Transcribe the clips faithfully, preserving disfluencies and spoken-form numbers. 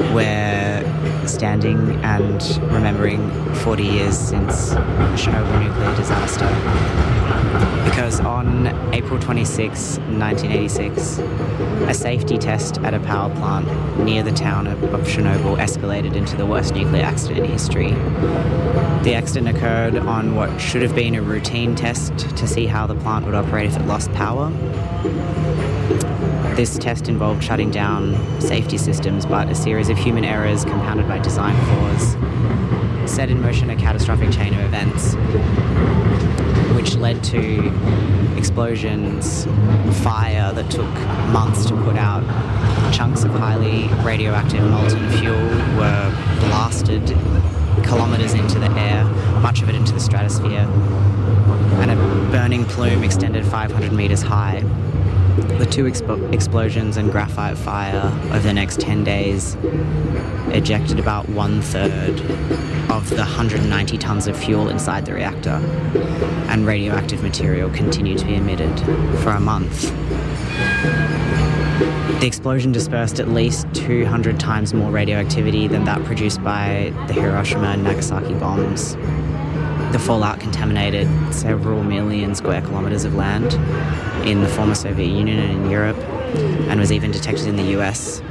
We're standing and remembering forty years since the Chernobyl nuclear disaster, because on April twenty-sixth, nineteen eighty-six, a safety test at a power plant near the town of, of Chernobyl escalated into the worst nuclear accident in history. The accident occurred on what should have been a routine test to see how the plant would operate if it lost power. This test involved shutting down safety systems, but a series of human errors compounded by design flaws set in motion a catastrophic chain of events which led to explosions, fire that took months to put out. Chunks of highly radioactive molten fuel were blasted kilometres into the air, much of it into the stratosphere, and a burning plume extended five hundred metres high. The two expo- explosions and graphite fire over the next ten days ejected about one-third of the one hundred ninety tonnes of fuel inside the reactor, and radioactive material continued to be emitted for a month. The explosion dispersed at least two hundred times more radioactivity than that produced by the Hiroshima and Nagasaki bombs. The fallout contaminated several million square kilometres of land in the former Soviet Union and in Europe, and was even detected in the U S.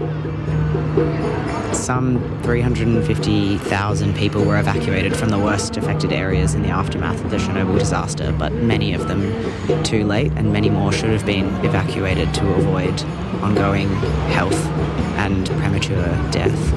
Some three hundred fifty thousand people were evacuated from the worst affected areas in the aftermath of the Chernobyl disaster, but many of them too late, and many more should have been evacuated to avoid ongoing health and premature death.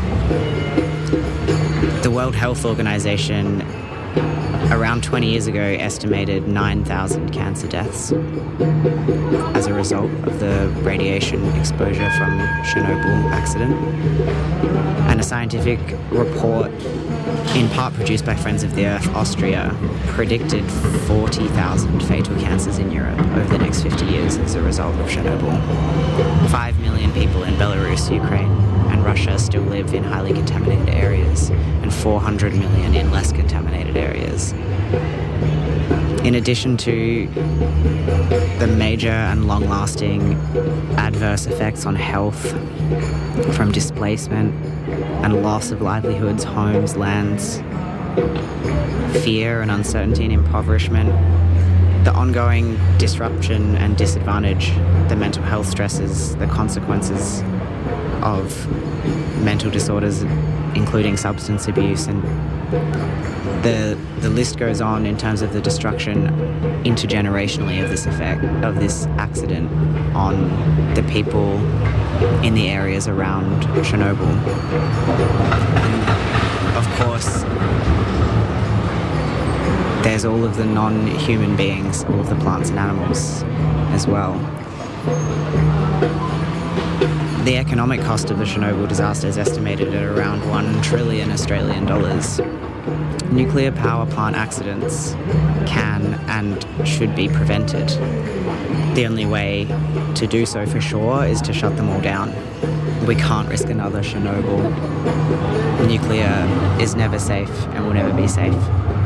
The World Health Organization around twenty years ago estimated nine thousand cancer deaths as a result of the radiation exposure from Chernobyl accident. And a scientific report, in part produced by Friends of the Earth Austria, predicted forty thousand fatal cancers in Europe over the next fifty years as a result of Chernobyl. Five million people in Belarus, Ukraine, and Russia still live in highly contaminated areas, and four hundred million in less contaminated areas. In addition to the major and long-lasting adverse effects on health from displacement and loss of livelihoods, homes, lands, fear and uncertainty and impoverishment, the ongoing disruption and disadvantage, the mental health stresses, the consequences of mental disorders, including substance abuse, and the the list goes on in terms of the destruction intergenerationally of this effect, of this accident on the people in the areas around Chernobyl. And of course, there's all of the non-human beings, all of the plants and animals as well. The economic cost of the Chernobyl disaster is estimated at around one trillion Australian dollars. Nuclear power plant accidents can and should be prevented. The only way to do so for sure is to shut them all down. We can't risk another Chernobyl. Nuclear is never safe and will never be safe.